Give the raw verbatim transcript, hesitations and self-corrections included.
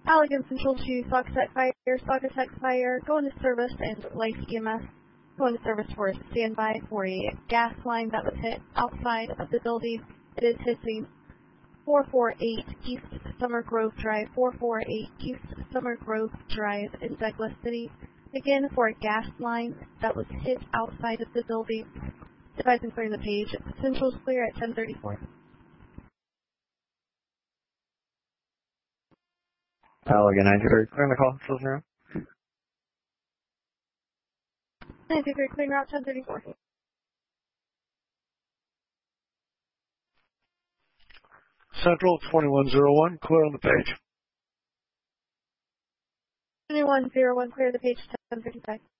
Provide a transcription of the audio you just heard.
Allegan Central to Saugatuck Fire, Saugatuck Fire, go into service, and Life E M S, go into service for standby for a gas line that was hit outside of the building. It is hitting four forty-eight East Summer Grove Drive, four forty-eight East Summer Grove Drive in Douglas City. Again, for a gas line that was hit outside of the building. Advising clearing the page. Central's clear at ten thirty-four. Allegan nine two three, clearing the call, still zero. nine two three, clearing route ten thirty-four. Central twenty-one oh one, clear on the page. twenty-one oh one, clear the page ten thirty-five.